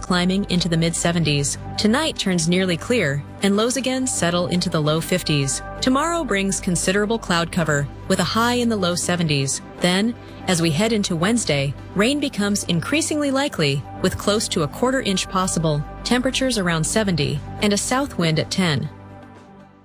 climbing into the mid-70s. Tonight turns nearly clear, and lows again settle into the low 50s. Tomorrow brings considerable cloud cover, with a high in the low 70s. Then, as we head into Wednesday, rain becomes increasingly likely, with close to a quarter inch possible, temperatures around 70, and a south wind at 10.